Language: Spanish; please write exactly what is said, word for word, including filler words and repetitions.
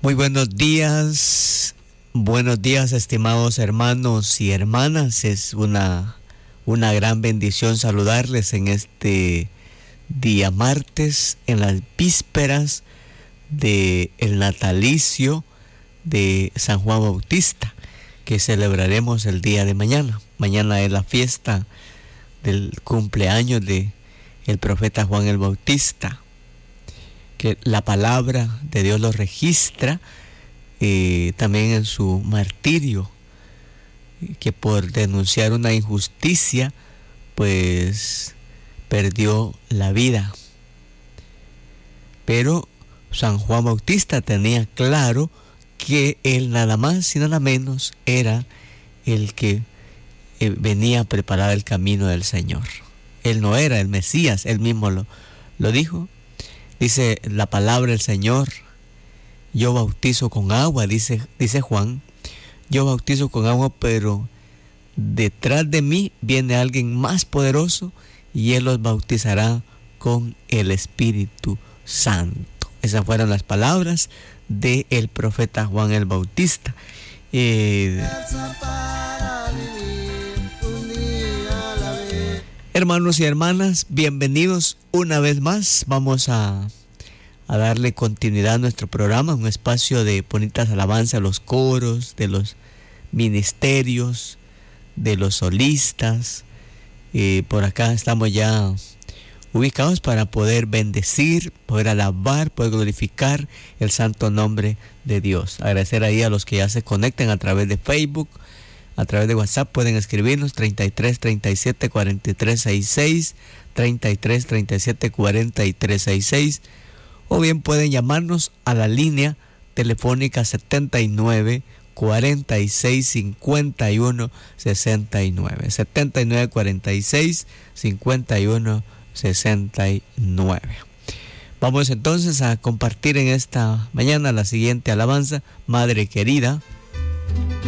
Muy buenos días, buenos días estimados hermanos y hermanas. Es una, una gran bendición saludarles en este día martes, en las vísperas del natalicio de San Juan Bautista, que celebraremos el día de mañana. Mañana es la fiesta del cumpleaños de el profeta Juan el Bautista, que la palabra de Dios lo registra eh, también en su martirio, que por denunciar una injusticia pues perdió la vida. Pero San Juan Bautista tenía claro que él nada más y nada menos era el que eh, venía a preparar el camino del Señor. Él no era el Mesías, él mismo lo, lo dijo. Dice la palabra del Señor: yo bautizo con agua, dice, dice Juan, yo bautizo con agua, pero detrás de mí viene alguien más poderoso y él los bautizará con el Espíritu Santo. Esas fueron las palabras del profeta Juan el Bautista. Eh, Hermanos y hermanas, bienvenidos una vez más. Vamos a, a darle continuidad a nuestro programa, un espacio de bonitas alabanzas, los coros, de los ministerios, de los solistas. Eh, por acá estamos ya ubicados para poder bendecir, poder alabar, poder glorificar el santo nombre de Dios. Agradecer ahí a los que ya se conectan a través de Facebook. A través de WhatsApp pueden escribirnos treinta y tres, treinta y siete, cuarenta y tres, sesenta y seis, treinta y tres, treinta y siete, cuarenta y tres, sesenta y seis, o bien pueden llamarnos a la línea telefónica setenta y nueve, cuarenta y seis, cincuenta y uno, sesenta y nueve, setenta y nueve, cuarenta y seis, cincuenta y uno, sesenta y nueve. Vamos entonces a compartir en esta mañana la siguiente alabanza: Madre querida.